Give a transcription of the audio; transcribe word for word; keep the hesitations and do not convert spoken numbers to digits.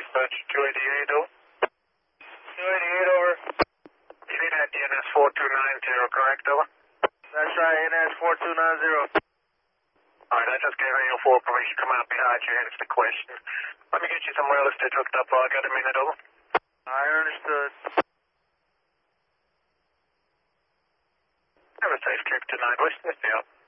dispatch, two eighty-eight, over. two eighty-eight, over. You need that N S four two nine zero, correct, over? That's right, N S four two nine zero. Alright, I just gave you full permission to come out behind you, hence the question. Let me get you some real estate hooked up, I got a minute, over. I understood. Have a safe trip tonight, West, let's be up.